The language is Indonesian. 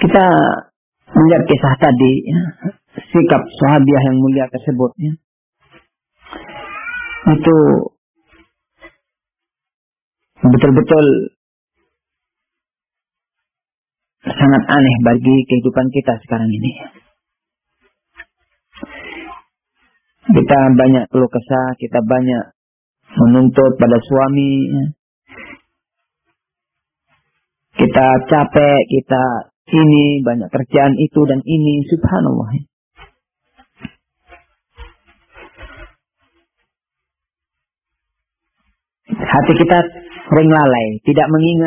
Kita melihat kisah tadi, ya, sikap sahabiah yang mulia tersebut, ya, itu betul-betul sangat aneh bagi kehidupan kita sekarang ini. Kita banyak keluh kesah, kita banyak menuntut pada suami, ya. Kita capek, kita ini banyak kerjaan itu dan ini, subhanallah. Hati kita sering lalai, tidak mengingat